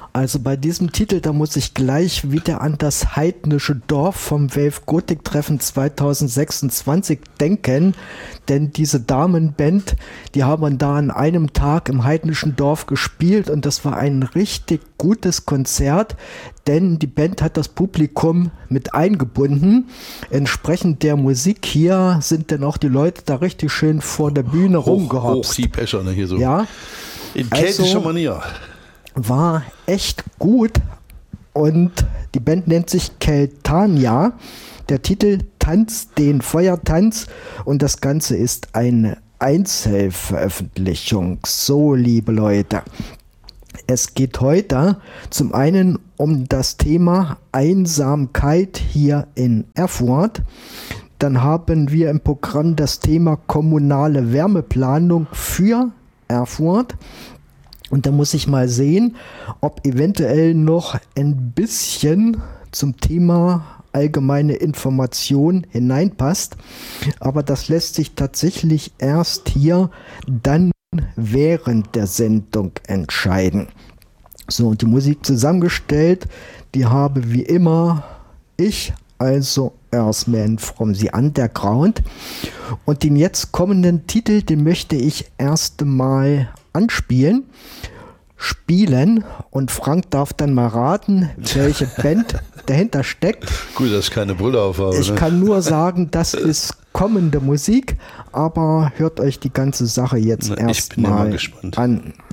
Also bei diesem Titel, da muss ich gleich wieder an das heidnische Dorf vom Wave Gothic Treffen 2026 denken, denn diese Damenband, die haben da an einem Tag im heidnischen Dorf gespielt und das war ein richtig gutes Konzert, denn die Band hat das Publikum mit eingebunden. Entsprechend der Musik hier sind dann auch die Leute da richtig schön vor der Bühne rumgehopst. Hoch die Pescher, ne, hier so. Ja. In keltischer Manier. War echt gut und die Band nennt sich Keltania. Der Titel Tanz den Feuertanz und das Ganze ist eine Einzelveröffentlichung. So, liebe Leute, es geht heute zum einen um das Thema Einsamkeit hier in Erfurt. Dann haben wir im Programm das Thema kommunale Wärmeplanung für Erfurt. Und da muss ich mal sehen, ob eventuell noch ein bisschen zum Thema allgemeine Information hineinpasst. Aber das lässt sich tatsächlich erst hier dann während der Sendung entscheiden. So, und die Musik zusammengestellt, die habe wie immer ich, also Earthman from the Underground. Und den jetzt kommenden Titel, den möchte ich erst mal anspielen. Und Frank darf dann mal raten, welche Band dahinter steckt. Gut, dass ich keine Brille aufhabe. Ich kann nur sagen, das ist kommende Musik, aber hört euch die ganze Sache jetzt erstmal an.